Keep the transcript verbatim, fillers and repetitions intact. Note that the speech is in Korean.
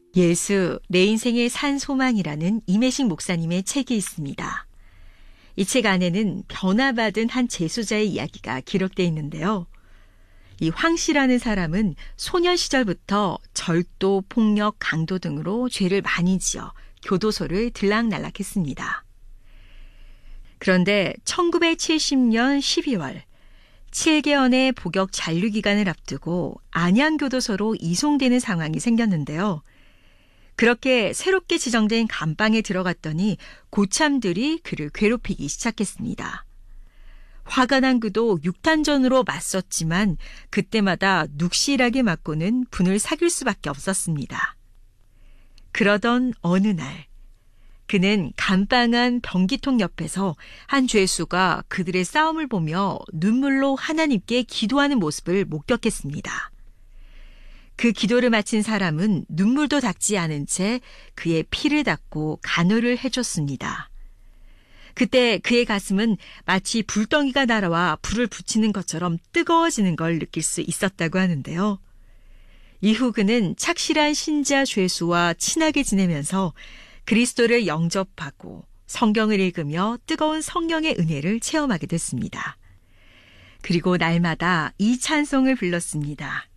예수, 내 인생의 산 소망이라는 임혜식 목사님의 책이 있습니다. 이 책 안에는 변화받은 한 재수자의 이야기가 기록되어 있는데요. 이 황 씨라는 사람은 소년 시절부터 절도, 폭력, 강도 등으로 죄를 많이 지어 교도소를 들락날락했습니다. 그런데 천구백칠십 년 십이월 칠 개월의 복역 잔류 기간을 앞두고 안양교도소로 이송되는 상황이 생겼는데요. 그렇게 새롭게 지정된 감방에 들어갔더니 고참들이 그를 괴롭히기 시작했습니다. 화가 난 그도 육탄전으로 맞섰지만 그때마다 눅실하게 맞고는 분을 사귈 수밖에 없었습니다. 그러던 어느 날 그는 감방한 변기통 옆에서 한 죄수가 그들의 싸움을 보며 눈물로 하나님께 기도하는 모습을 목격했습니다. 그 기도를 마친 사람은 눈물도 닦지 않은 채 그의 피를 닦고 간호를 해줬습니다. 그때 그의 가슴은 마치 불덩이가 날아와 불을 붙이는 것처럼 뜨거워지는 걸 느낄 수 있었다고 하는데요. 이후 그는 착실한 신자 죄수와 친하게 지내면서 그리스도를 영접하고 성경을 읽으며 뜨거운 성령의 은혜를 체험하게 됐습니다. 그리고 날마다 이 찬송을 불렀습니다.